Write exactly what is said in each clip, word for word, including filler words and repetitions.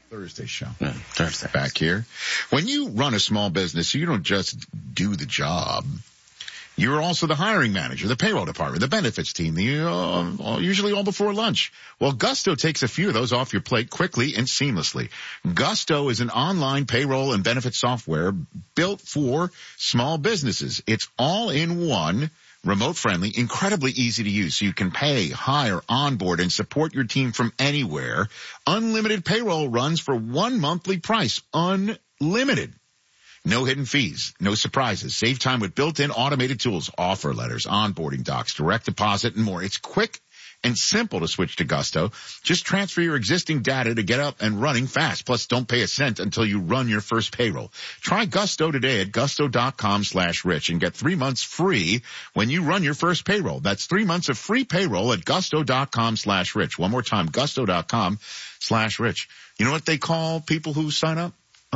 Thursday show. Yeah, Thursday. Back here. When you run a small business, you don't just do the job. You're also the hiring manager, the payroll department, the benefits team, the, uh, usually all before lunch. Well, Gusto takes a few of those off your plate quickly and seamlessly. Gusto is an online payroll and benefit software built for small businesses. It's all in one, remote friendly, incredibly easy to use. So you can pay, hire, onboard, and support your team from anywhere. Unlimited payroll runs for one monthly price. Unlimited. No hidden fees, no surprises. Save time with built-in automated tools, offer letters, onboarding docs, direct deposit, and more. It's quick and simple to switch to Gusto. Just transfer your existing data to get up and running fast. Plus, don't pay a cent until you run your first payroll. Try Gusto today at gusto.com slash rich and get three months free when you run your first payroll. That's three months of free payroll at gusto.com slash rich. One more time, gusto.com slash rich. You know what they call people who sign up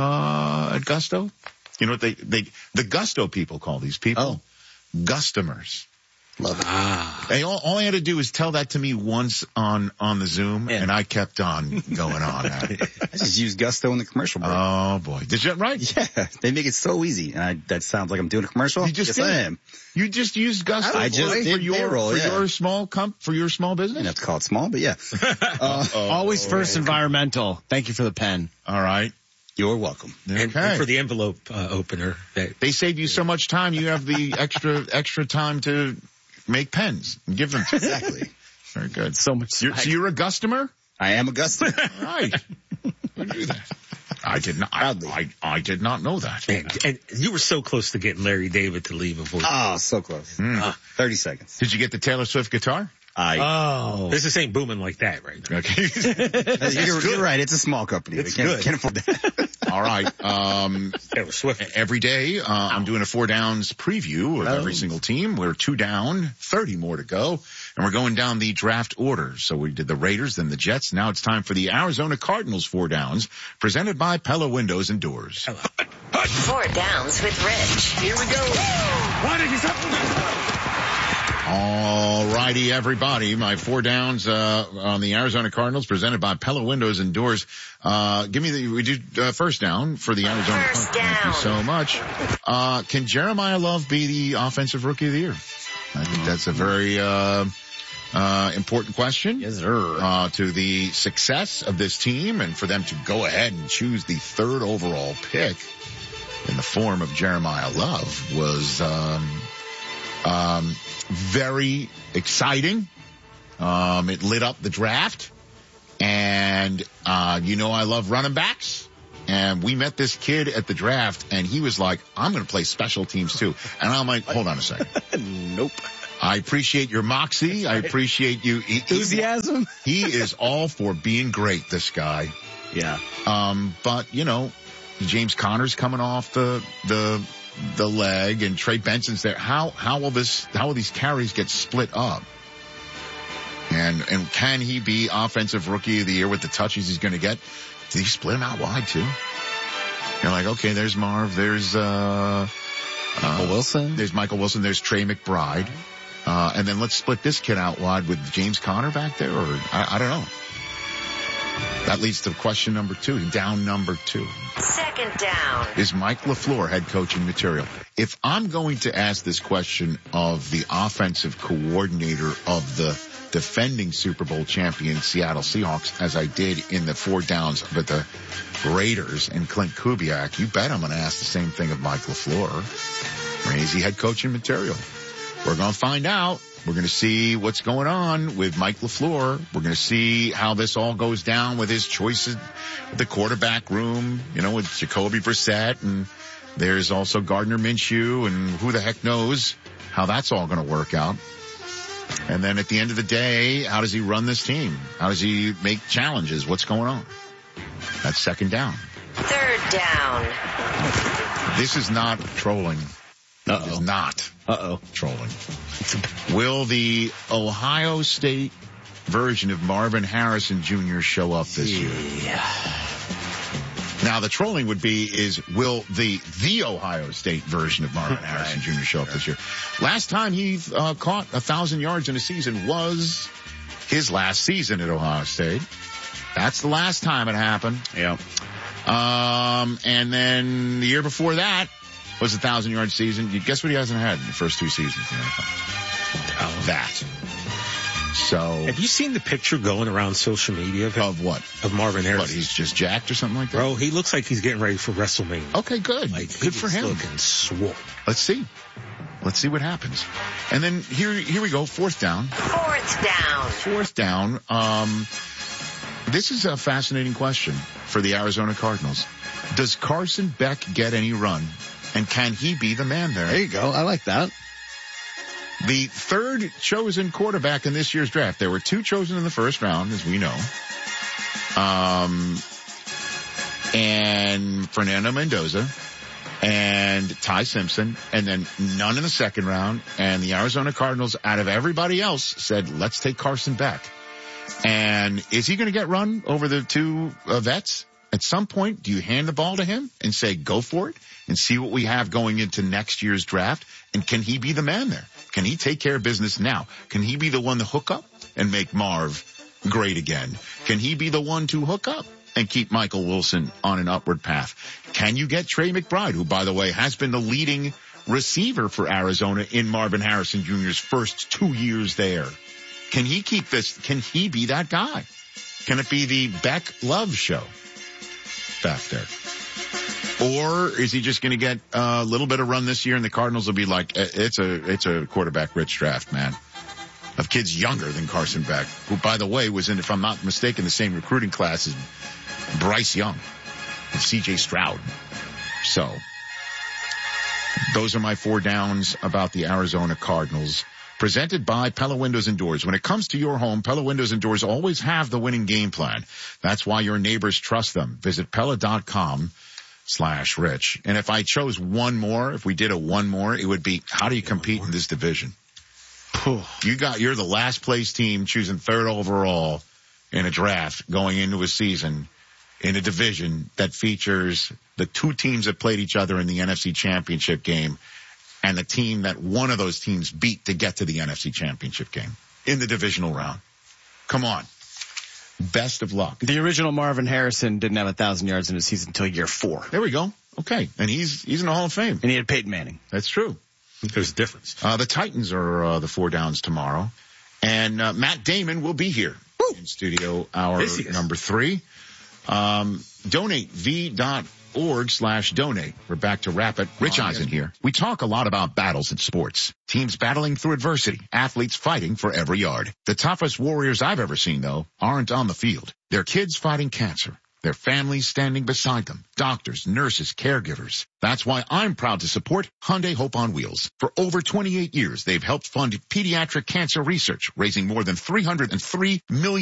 uh at Gusto? You know what they, they, the Gusto people call these people? Oh. Gustomers. Love it. Ah. They, all, all I had to do was tell that to me once on, on the Zoom, yeah. and I kept on going on at it. I just use Gusto in the commercial break. Oh boy. Did you, right? Yeah. They make it so easy. And I, that sounds like I'm doing a commercial. You just yes, did. I am. You just used Gusto I just for, did for your, payroll, for yeah. your small comp, for your small business? You have to call it small, but yeah. uh, Always first environmental. Thank you for the pen. All right. You're welcome. Okay. And, and for the envelope uh, opener. That, they save you so much time. You have the extra extra time to make pens and give them to you. Exactly. Very good. So much. You're, so you're a Gustomer? I am a Gustomer. All right. Who knew that? I did not. I, I, I did not know that. And, and you were so close to getting Larry David to leave a voice. Oh, so close. Mm. Uh, Thirty seconds. Did you get the Taylor Swift guitar? I, oh, this is ain't booming like that right now. Okay. you're, you're right. It's a small company. It's can't, good. Can't afford that. All right. Um, Taylor Swift. Every day, uh, I'm doing a four downs preview of oh. every single team. We're two down, thirty more to go, and we're going down the draft order. So we did the Raiders, then the Jets. Now it's time for the Arizona Cardinals four downs, presented by Pella Windows and Doors. Four downs with Rich. Here we go. Why did you stop? All righty, everybody. My four downs uh on the Arizona Cardinals, presented by Pella Windows and Doors. Uh give me the we do uh, first down for the Arizona Cardinals. Thank you so much. Uh can Jeremiah Love be the offensive rookie of the year? I think that's a very uh uh important question. Yes, sir. Uh to the success of this team and for them to go ahead and choose the third overall pick in the form of Jeremiah Love was um um very exciting. Um, it lit up the draft. And, uh, you know, I love running backs. And we met this kid at the draft and he was like, I'm going to play special teams too. And I'm like, hold on a second. Nope. I appreciate your moxie. I appreciate you. He, Enthusiasm. He, he is all for being great, this guy. Yeah. Um, but, you know, James Conner's coming off the, the, the leg and Trey Benson's there. How, how will this, how will these carries get split up? And, and can he be offensive rookie of the year with the touches he's going to get? Did he split them out wide too? You're like, okay, there's Marv, there's, uh, Michael uh, Wilson. There's Michael Wilson, there's Trey McBride. Uh, and then let's split this kid out wide with James Conner back there, or I, I don't know. That leads to question number two, down number two. Second down. Is Mike LaFleur head coaching material? If I'm going to ask this question of the offensive coordinator of the defending Super Bowl champion Seattle Seahawks, as I did in the four downs with the Raiders and Clint Kubiak, you bet I'm going to ask the same thing of Mike LaFleur. Is he head coaching material? We're going to find out. We're going to see what's going on with Mike LaFleur. We're going to see how this all goes down with his choices, the quarterback room, you know, with Jacoby Brissett, and there's also Gardner Minshew, and who the heck knows how that's all going to work out. And then at the end of the day, how does he run this team? How does he make challenges? What's going on? That's second down. Third down. This is not trolling. Uh-oh. It is not Uh-oh. trolling. Will the Ohio State version of Marvin Harrison Junior show up this yeah. year? Now, the trolling would be is, will the the Ohio State version of Marvin Harrison right. Junior show up this year? Last time he uh, caught a thousand yards in a season was his last season at Ohio State. That's the last time it happened. Yeah. Um, and then the year before that was a thousand-yard season. You guess what he hasn't had in the first two seasons in the N F L? That. So. Have you seen the picture going around social media of, him? Of what? Of Marvin Harrison. What, he's just jacked or something like that? Bro, he looks like he's getting ready for WrestleMania. Okay, good. Like, good for him. Looking swole. Let's see. Let's see what happens. And then here, here we go. Fourth down. Fourth down. Fourth down. Um, this is a fascinating question for the Arizona Cardinals. Does Carson Beck get any run? And can he be the man there? There you go. I like that. The third chosen quarterback in this year's draft. There were two chosen in the first round, as we know. Um, and Fernando Mendoza and Ty Simpson, and then none in the second round. And the Arizona Cardinals, out of everybody else, said, let's take Carson Beck. And is he going to get run over the two uh, vets? At some point, do you hand the ball to him and say, go for it and see what we have going into next year's draft? And can he be the man there? Can he take care of business now? Can he be the one to hook up and make Marv great again? Can he be the one to hook up and keep Michael Wilson on an upward path? Can you get Trey McBride, who, by the way, has been the leading receiver for Arizona in Marvin Harrison Junior's first two years there? Can he keep this? Can he be that guy? Can it be the Beck Love show back there? Or is he just going to get a little bit of run this year and the Cardinals will be like, it's a, it's a quarterback rich draft, man, of kids younger than Carson Beck, who, by the way, was in, if I'm not mistaken, the same recruiting class as Bryce Young and C J Stroud. So those are my four downs about the Arizona Cardinals. Presented by Pella Windows and Doors. When it comes to your home, Pella Windows and Doors always have the winning game plan. That's why your neighbors trust them. Visit Pella.com slash rich. And if I chose one more, if we did a one more, it would be, how do you compete in this division? You got, you're the last place team choosing third overall in a draft going into a season in a division that features the two teams that played each other in the N F C Championship game and the team that one of those teams beat to get to the N F C Championship game in the divisional round. Come on. Best of luck. The original Marvin Harrison didn't have a thousand yards in his season until year four. There we go. Okay. And he's, he's in the Hall of Fame. And he had Peyton Manning. That's true. There's a difference. Uh, the Titans are, uh, the four downs tomorrow. And, uh, Matt Damon will be here Woo! in studio hour number three. Um, donate v dot org slash donate. We're back to wrap it. Rich Eisen here. We talk a lot about battles in sports. Teams battling through adversity. Athletes fighting for every yard. The toughest warriors I've ever seen, though, aren't on the field. They're kids fighting cancer. Their families standing beside them. Doctors, nurses, caregivers. That's why I'm proud to support Hyundai Hope on Wheels. For over twenty-eight years, they've helped fund pediatric cancer research, raising more than three hundred three million dollars